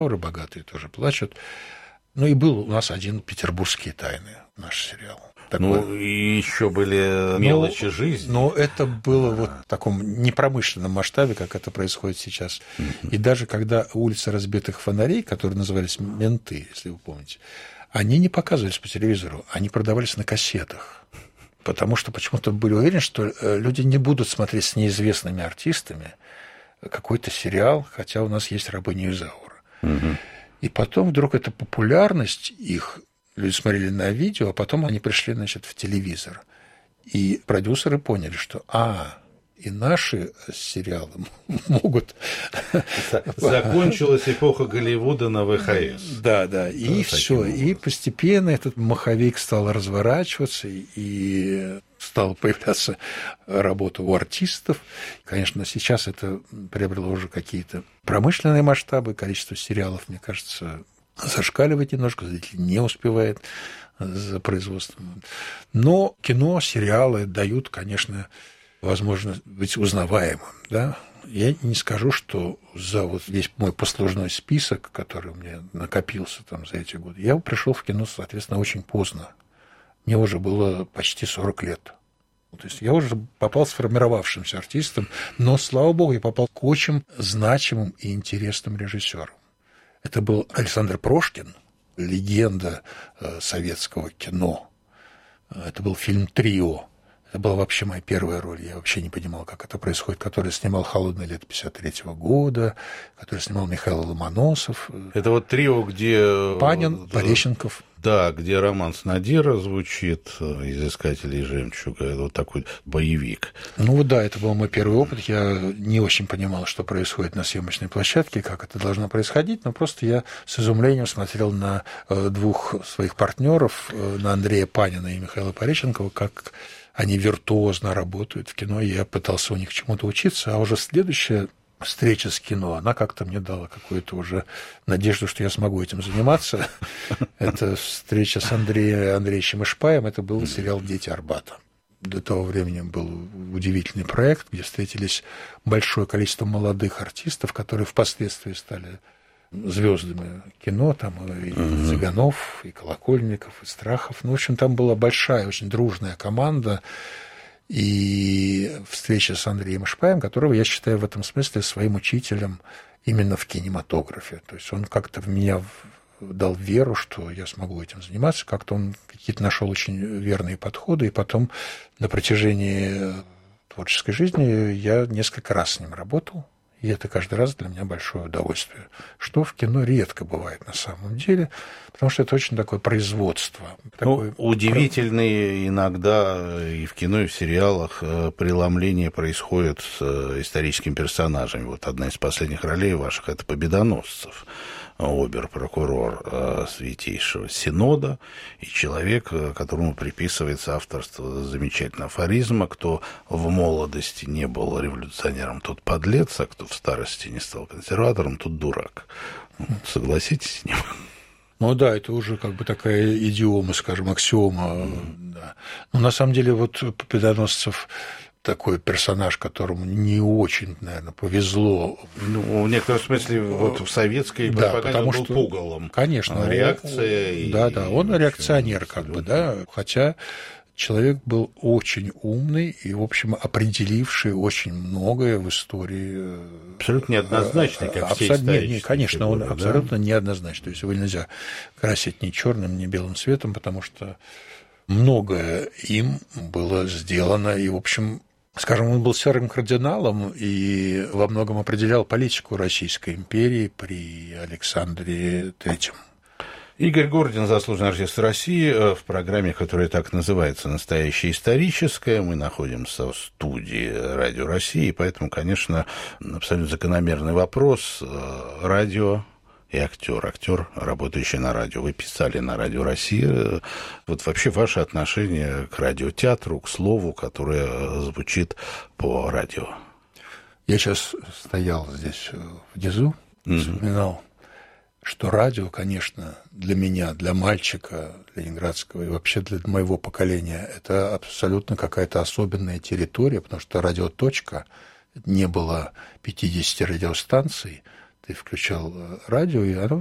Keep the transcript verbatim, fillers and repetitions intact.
Воры богатые тоже плачут. Ну и был у нас один «Петербургские тайны», наш сериал. Такой. Ну, и еще были мелочи но, жизни. Но это было а. вот в таком непромышленном масштабе, как это происходит сейчас. Uh-huh. И даже когда «Улица разбитых фонарей», которые назывались «Менты», если вы помните, они не показывались по телевизору, они продавались на кассетах. Потому что почему-то были уверены, что люди не будут смотреть с неизвестными артистами какой-то сериал, хотя у нас есть «Рабыня Изаура». Uh-huh. И потом вдруг эта популярность их... Люди смотрели на видео, а потом они пришли, значит, в телевизор. И продюсеры поняли, что, а, и наши сериалы могут... Закончилась эпоха Голливуда на ВХС. Да, да, и все. И постепенно этот маховик стал разворачиваться, и стала появляться работа у артистов. Конечно, сейчас это приобрело уже какие-то промышленные масштабы, количество сериалов, мне кажется, зашкаливает немножко, зритель не успевает за производством. Но кино, сериалы дают, конечно, возможность быть узнаваемым. Да? Я не скажу, что за вот весь мой послужной список, который у меня накопился там за эти годы, я пришел в кино, соответственно, очень поздно. Мне уже было почти сорок лет. То есть я уже попал сформировавшимся артистом, но, слава богу, я попал к очень значимым и интересным режиссерам. Это был Александр Прошкин, легенда советского кино. Это был фильм «Трио». Это была вообще моя первая роль. Я вообще не понимал, как это происходит. Который снимал «Холодное лето» пятьдесят третьего года, который снимал Михаил Ломоносов. Это вот «Трио», где... Панин, Пореченков. Да, где роман с Надира звучит, из «Искателей жемчуга», вот такой боевик. Ну да, это был мой первый опыт. Я не очень понимал, что происходит на съемочной площадке, как это должно происходить, но просто я с изумлением смотрел на двух своих партнеров, на Андрея Панина и Михаила Пореченкова, как они виртуозно работают в кино, и я пытался у них чему-то учиться, а уже следующая встреча с кино, она как-то мне дала какую-то уже надежду, что я смогу этим заниматься. Это встреча с Андреем Андреевичем Ишпаем, это был сериал «Дети Арбата». До того времени был удивительный проект, где встретились большое количество молодых артистов, которые впоследствии стали звездами кино, там и uh-huh. Цыганов, и Колокольников, и Страхов. Ну, в общем, там была большая, очень дружная команда, и встреча с Андреем Ишпаем, которого я считаю в этом смысле своим учителем именно в кинематографе. То есть он как-то в меня дал веру, что я смогу этим заниматься, как-то он какие-то нашел очень верные подходы, и потом на протяжении творческой жизни я несколько раз с ним работал. И это каждый раз для меня большое удовольствие, что в кино редко бывает на самом деле, потому что это очень такое производство. Ну, удивительные иногда и в кино, и в сериалах преломления происходят с историческими персонажами. Вот одна из последних ролей ваших – это «Победоносцев». Обер-прокурор Святейшего Синода и человек, которому приписывается авторство замечательного афоризма: кто в молодости не был революционером, тот подлец, а кто в старости не стал консерватором, тот дурак. Согласитесь с ним? Ну да, это уже как бы такая идиома, скажем, аксиома. Mm. Да. Но на самом деле вот Победоносцев такой персонаж, которому не очень, наверное, повезло. Ну, в некотором смысле, вот в советской да, пропаганде он был что, пугалом. Конечно. Реакция. И, да, да, он реакционер, как бы, да, хотя человек был очень умный и, в общем, определивший очень многое в истории. Абсолютно неоднозначный, как Абсолютно, все исторические не, Конечно, фигуры, он да? абсолютно неоднозначный. То есть его нельзя красить ни черным, ни белым цветом, потому что многое им было сделано, и, в общем, скажем, он был серым кардиналом и во многом определял политику Российской империи при Александре Третьем. Игорь Гордин, заслуженный артист России, в программе, которая так называется «Настоящее историческое». Мы находимся в студии Радио России, поэтому, конечно, абсолютно закономерный вопрос. Радио и актер, актер, работающий на радио. Вы писали на Радио России. Вот вообще ваше отношение к радиотеатру, к слову, которое звучит по радио. Я сейчас стоял здесь внизу, mm-hmm. вспоминал, что радио, конечно, для меня, для мальчика ленинградского и вообще для моего поколения, это абсолютно какая-то особенная территория, потому что радиоточка, не было пятидесяти радиостанций, ты включал радио, и оно